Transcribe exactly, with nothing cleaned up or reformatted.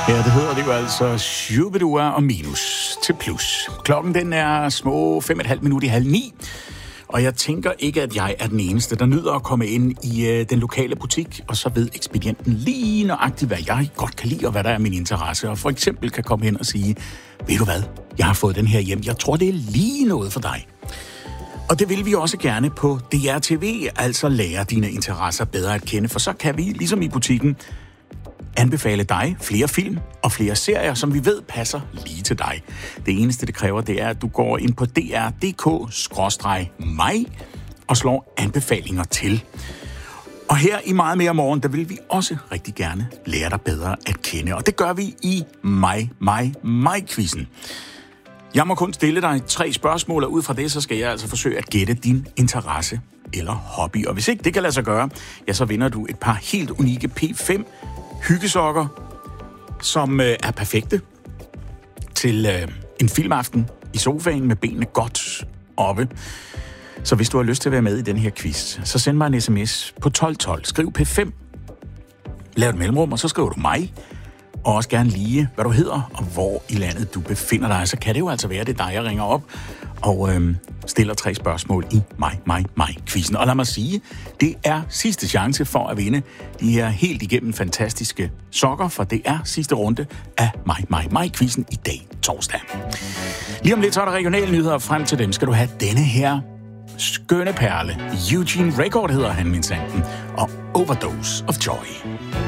Ja, det hedder det jo altså Shubidua og minus til plus. Klokken den er små fem og et halvt minut i halv ni, og jeg tænker ikke, at jeg er den eneste, der nyder at komme ind i øh, den lokale butik, og så ved ekspedienten lige nøjagtigt, hvad jeg godt kan lide, og hvad der er min interesse, og for eksempel kan komme hen og sige, ved du hvad, jeg har fået den her hjem, jeg tror, det er lige noget for dig. Og det vil vi også gerne på D R T V, altså lære dine interesser bedre at kende, for så kan vi, ligesom i butikken, anbefale dig flere film og flere serier, som vi ved passer lige til dig. Det eneste, det kræver, det er, at du går ind på d r punktum d k skråstreg mig og slår anbefalinger til. Og her i Meget mere morgen, der vil vi også rigtig gerne lære dig bedre at kende. Og det gør vi i mig, mig, mig-quizzen. Jeg må kun stille dig tre spørgsmål, og ud fra det, så skal jeg altså forsøge at gætte din interesse eller hobby. Og hvis ikke det kan lade sig gøre, ja, så vinder du et par helt unikke P fem hyggesokker, som øh, er perfekte til øh, en filmaften i sofaen med benene godt oppe. Så hvis du har lyst til at være med i den her quiz, så send mig en sms på tolv tolv. Skriv P fem, lav et mellemrum, og så skriver du mig, og også gerne lige, hvad du hedder, og hvor i landet du befinder dig. Så kan det jo altså være, det er dig, jeg ringer op og øh, stiller tre spørgsmål i mig, mig, mig-quizzen. Og lad mig sige, det er sidste chance for at vinde de her helt igennem fantastiske sokker, for det er sidste runde af mig, mig, mig-quizzen i dag, torsdag. Lige om lidt, så er der regionale nyheder, frem til dem skal du have denne her skønne perle. Eugene Record hedder han, min sanden, og Overdose of Joy.